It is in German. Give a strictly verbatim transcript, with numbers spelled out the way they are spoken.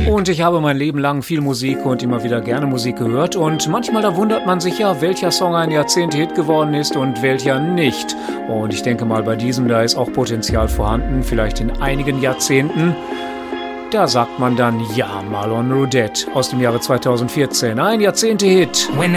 Und ich habe mein Leben lang viel Musik und immer wieder gerne Musik gehört. Und manchmal da wundert man sich ja, welcher Song ein Jahrzehnt-Hit geworden ist und welcher nicht. Und ich denke mal, bei diesem, da ist auch Potenzial vorhanden, vielleicht in einigen Jahrzehnten. Da sagt man dann, ja, Marlon Roudette aus dem Jahre zweitausendvierzehn, ein Jahrzehnt-Hit. When